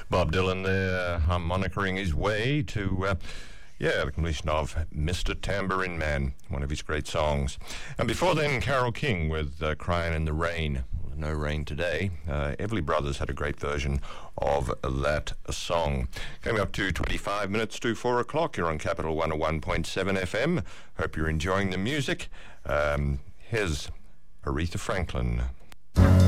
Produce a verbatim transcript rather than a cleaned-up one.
Bob Dylan there, harmonicering his way to, uh, yeah, the completion of Mister Tambourine Man, one of his great songs. And before then, Carole King with uh, Crying in the Rain. No rain today. Uh, Everly Brothers had a great version of that song. Coming up to twenty-five minutes to four o'clock, you're on Capital one oh one point seven F M. Hope you're enjoying the music. Um, here's Aretha Franklin.